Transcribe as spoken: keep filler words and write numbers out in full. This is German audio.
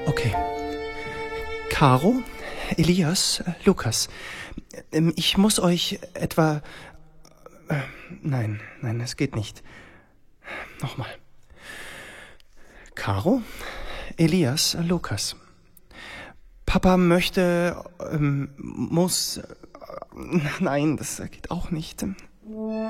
Okay. Caro, Elias, äh, Lukas. Ähm, ich muss euch etwa... Äh, nein, nein, es geht nicht. Nochmal. Caro, Elias, äh, Lukas. Papa möchte... Ähm, muss... Äh, nein, das geht auch nicht.